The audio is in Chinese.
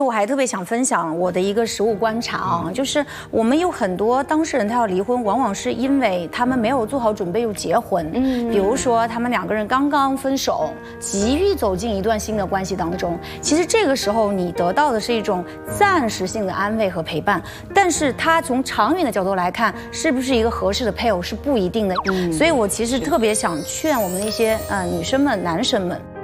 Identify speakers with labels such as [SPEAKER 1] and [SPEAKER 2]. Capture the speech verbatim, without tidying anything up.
[SPEAKER 1] 我还特别想分享我的一个实务观察啊，就是我们有很多当事人他要离婚，往往是因为他们没有做好准备就结婚。嗯，比如说他们两个人刚刚分手，急于走进一段新的关系当中，其实这个时候你得到的是一种暂时性的安慰和陪伴，但是他从长远的角度来看，是不是一个合适的配偶是不一定的。嗯，所以我其实特别想劝我们那些呃女生们、男生们。